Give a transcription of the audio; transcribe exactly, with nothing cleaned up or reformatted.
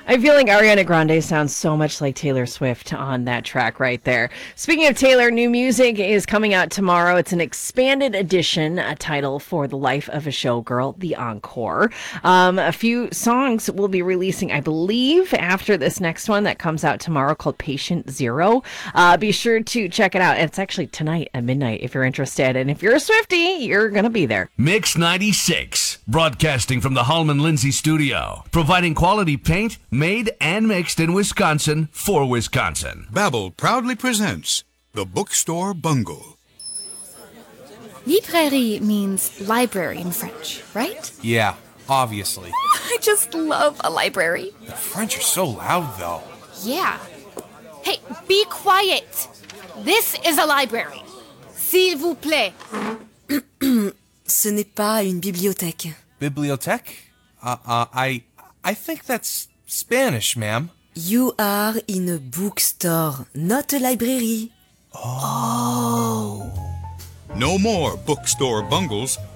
I feel like Ariana Grande sounds so much like Taylor Swift on that track right there. Speaking of Taylor, new music is coming out tomorrow. It's an expanded edition, a title for The Life of a Showgirl, The Encore. Um, a few songs will be releasing, I believe, after this next one that comes out tomorrow called Patient Zero. Uh, be sure to check it out. It's actually tonight at midnight if you're interested. And if you're a Swiftie, you're going to be there. Mix ninety-six, broadcasting from the Hallman Lindsay studio, providing quality paint made and mixed in Wisconsin for Wisconsin. Babbel proudly presents The Bookstore Bungle. Librairie means library in French, right? Yeah, obviously. I just love a library. The French are so loud, though. Yeah. Hey, be quiet. This is a library. S'il vous plaît. Ce n'est pas une bibliothèque. Bibliothèque? Uh, uh, I, I think that's Spanish, ma'am. You are in a bookstore, not a library. No more bookstore bungles.